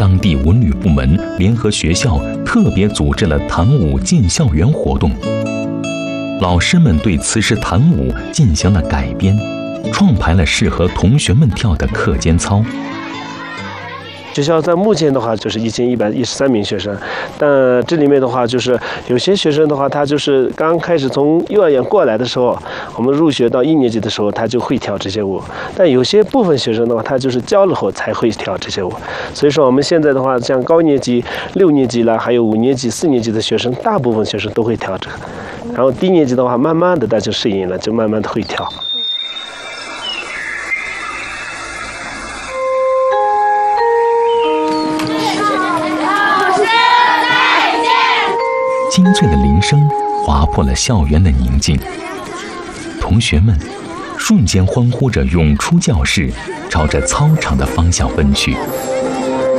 当地文旅部门联合学校特别组织了弹舞进校园活动。老师们对此时弹舞进行了改编，创排了适合同学们跳的课间操。 学校在目前的话就是1113名学生，但这里面的话就是有些学生的话，他就是刚开始从幼儿园过来的时候，我们入学到1年级的时候，他就会跳这些舞。但有些部分学生的话，他就是教了后才会跳这些舞。所以说我们现在的话，像高年级、6年级了，还有5年级、4年级的学生，大部分学生都会跳这个。然后低年级的话，慢慢的他就适应了，就慢慢的会跳。 清脆的铃声划破了校园的宁静，同学们瞬间欢呼着涌出教室，朝着操场的方向奔去。